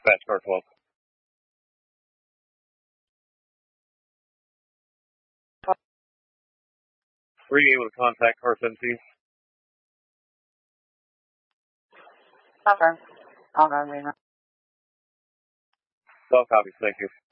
Dispatch car 12. Were you able to contact car 17? Confirm. All wrong, Reno. All copies, thank you.